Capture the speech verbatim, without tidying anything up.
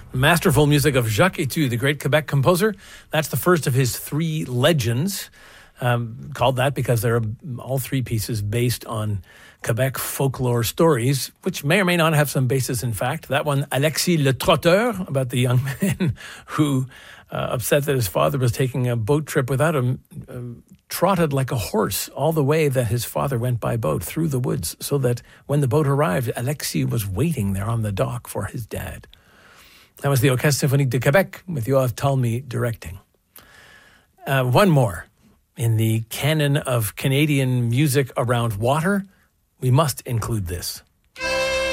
Masterful music of Jacques Etu, the great Quebec composer. That's the first of his three legends, um, called that because they're all three pieces based on Quebec folklore stories, which may or may not have some basis in fact. That one, Alexis Le Trotteur, about the young man who, uh, upset that his father was taking a boat trip without him, um, trotted like a horse all the way that his father went by boat through the woods, so that when the boat arrived, Alexis was waiting there on the dock for his dad. That was the Orchestre Symphonique de Québec with Yoav Talmy directing. Uh, one more. In the canon of Canadian music around water, we must include this.